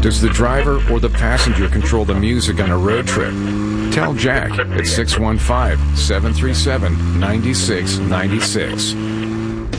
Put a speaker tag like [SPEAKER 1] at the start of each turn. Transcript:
[SPEAKER 1] Does the driver or the passenger control the music on a road trip? Tell Jack at 615-737-9696.